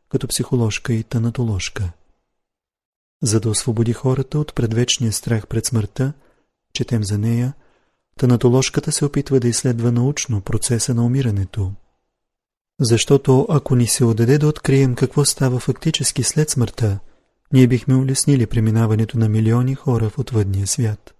като психоложка и танатоложка. За да освободи хората от предвечния страх пред смъртта, четем за нея, танатоложката се опитва да изследва научно процеса на умирането. Защото ако ни се отдаде да открием какво става фактически след смъртта, ние бихме улеснили преминаването на милиони хора в отвъдния свят.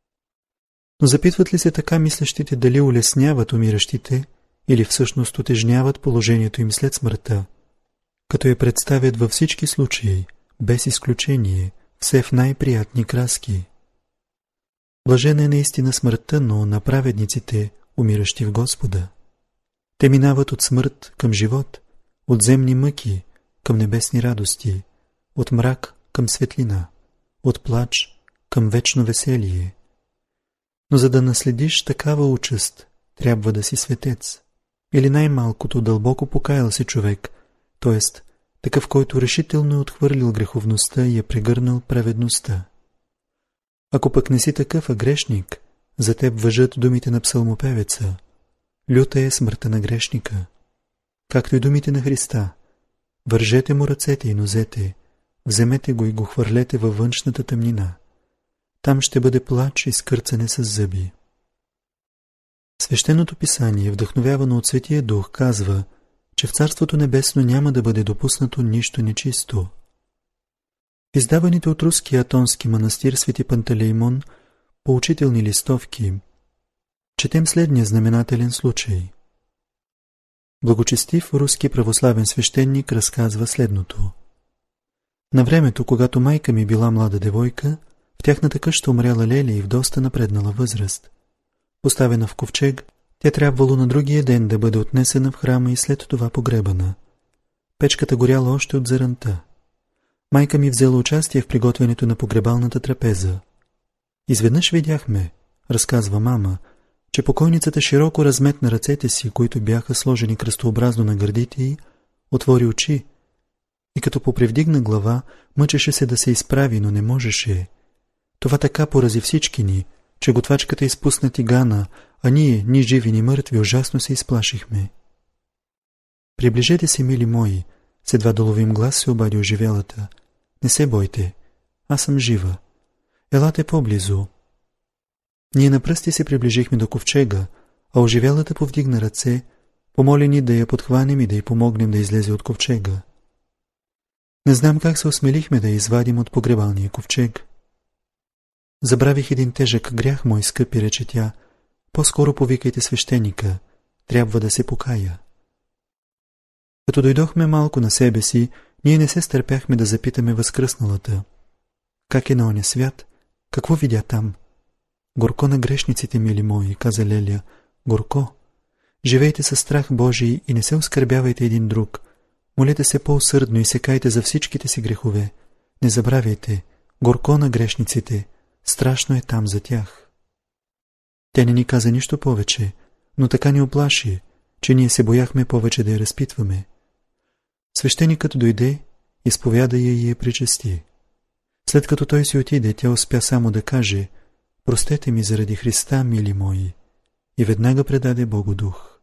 Но запитват ли се така мислещите дали улесняват умиращите или всъщност утежняват положението им след смъртта, като я представят във всички случаи, без изключение, все в най-приятни краски. Блажена е наистина смъртта, но на праведниците, умиращи в Господа. Те минават от смърт към живот, от земни мъки към небесни радости, от мрак към светлина, от плач към вечно веселие. Но за да наследиш такава участ, трябва да си светец, или най-малкото дълбоко покаял се човек, т.е. такъв, който решително е отхвърлил греховността и е прегърнал праведността. Ако пък не си такъв, а грешник, за теб важат думите на псалмопевеца: люта е смъртта на грешника, както и думите на Христа: вържете му ръцете и нозете, вземете го и го хвърлете във външната тъмнина. Там ще бъде плач и скърцане с зъби. Свещеното писание, вдъхновявано от Светия Дух, казва, че в Царството Небесно няма да бъде допуснато нищо нечисто. В издаваните от руския атонски манастир Свети Пантелеймон поучителни листовки четем следния знаменателен случай. Благочестив руски православен свещеник разказва следното. На времето, когато майка ми била млада девойка, в тяхната къща умряла леля и в доста напреднала възраст. Поставена в ковчег, тя трябвало на другия ден да бъде отнесена в храма и след това погребана. Печката горяла още от заранта. Майка ми взела участие в приготвянето на погребалната трапеза. Изведнъж видяхме, разказва мама, че покойницата широко разметна ръцете си, които бяха сложени кръстообразно на гърдите й, отвори очи и като попривдигна глава, мъчеше се да се изправи, но не можеше. Това така порази всички ни, че готвачката изпусна тигана, а ние, ни живи, ни мъртви, ужасно се изплашихме. Приближете се, мили мои, с едва доловим глас се обади оживелата. Не се бойте, аз съм жива. Елате по-близо. Ние на пръсти се приближихме до ковчега, а оживелата повдигна ръце, помоли ни да я подхванем и да й помогнем да излезе от ковчега. Не знам как се осмелихме да я извадим от погребалния ковчег. Забравих един тежък грях, мой скъпи, рече тя. По-скоро повикайте свещеника, трябва да се покая. Като дойдохме малко на себе си, ние не се стърпяхме да запитаме възкръсналата. Как е на оня свят? Какво видя там? Горко на грешниците, мили мои, каза Леля. Горко. Живейте със страх Божий и не се оскърбявайте един друг. Молете се по-усърдно и се кайте за всичките си грехове. Не забравяйте, горко на грешниците, страшно е там за тях. Тя не ни каза нищо повече, но така ни оплаши, че ние се бояхме повече да я разпитваме. Свещеникът дойде, изповяда я и я причести. След като той си отиде, тя успя само да каже: простете ми заради Христа, мили мои, и веднага предаде Богу дух.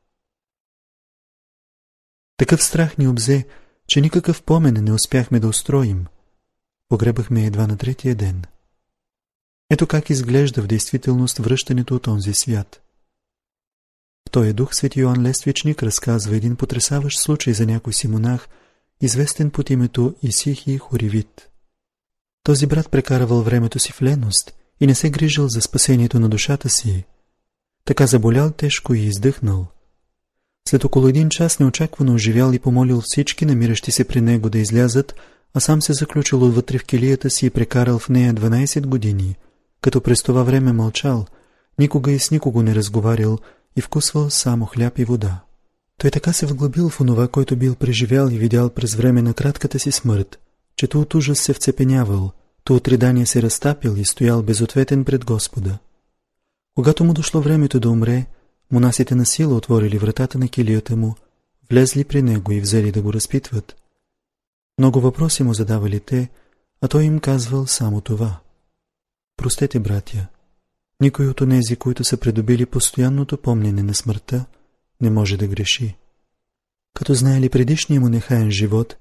Такъв страх ни обзе, че никакъв помен не успяхме да устроим. Погребахме едва на третия ден. Ето как изглежда в действителност връщането от онзи свят. В този дух свети Йоан Лествичник разказва един потресаващ случай за някой си монах, известен под името Исихий Хоривит. Този брат прекаравал времето си в леност и не се грижил за спасението на душата си. Така заболял тежко и издъхнал. След около един час неочаквано оживял и помолил всички намиращи се при него да излязат, а сам се заключил отвътре в келията си и прекарал в нея 12 години, като през това време мълчал, никога и с никого не разговарял и вкусвал само хляб и вода. Той така се вглъбил в онова, който бил преживял и видял през време на кратката си смърт, че то от ужас се вцепенявал, то от ридание се разтапил и стоял безответен пред Господа. Когато му дошло времето да умре, монасите на сила отворили вратата на килията му, влезли при него и взели да го разпитват. Много въпроси му задавали те, а той им казвал само това: простете, братя, никой от онези, които са придобили постоянното помнене на смъртта, не може да греши. Като знаели предишния му нехаен живот,